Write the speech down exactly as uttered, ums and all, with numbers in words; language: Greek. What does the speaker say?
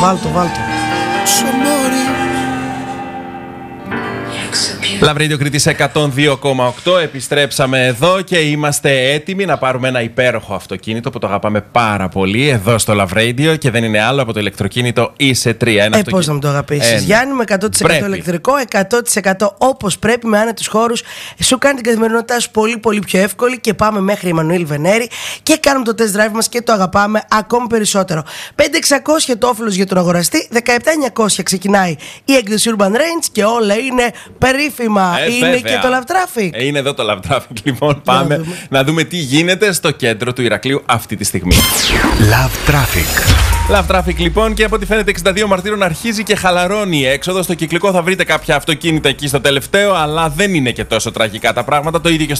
βάλτο, βάλτο. Love Radio Κρήτης εκατόν δύο κόμμα οκτώ. Επιστρέψαμε εδώ και είμαστε έτοιμοι να πάρουμε ένα υπέροχο αυτοκίνητο που το αγαπάμε πάρα πολύ εδώ στο Love Radio και δεν είναι άλλο από το ηλεκτροκίνητο ι σι τρία. Ένα ε, πώς να μου το αγαπήσεις. Ε, Γιάννη, με εκατό τοις εκατό πρέπει. Ηλεκτρικό, εκατό τοις εκατό όπως πρέπει, με άνετους χώρους. Σου κάνει την καθημερινότητά σου πολύ πολύ πιο εύκολη και πάμε μέχρι Εμμανουήλ Βενέρη και κάνουμε το test drive μας και το αγαπάμε ακόμη περισσότερο. πέντε εξακόσια το όφελος για τον αγοραστή, δεκαεπτά εννιακόσια ξεκινάει η έκδοση Urban Range και όλα είναι περίφημα. Ε, είναι βέβαια. Και το Love Traffic. Ε, είναι εδώ το Love Traffic. Λοιπόν, πάμε να δούμε. να δούμε τι γίνεται στο κέντρο του Ηρακλείου αυτή τη στιγμή. Love Traffic. Love Traffic, λοιπόν, και από ό,τι φαίνεται εξήντα δύο Μαρτύρων αρχίζει και χαλαρώνει η έξοδο. Στο κυκλικό θα βρείτε κάποια αυτοκίνητα εκεί στο τελευταίο, αλλά δεν είναι και τόσο τραγικά τα πράγματα. Το ίδιο και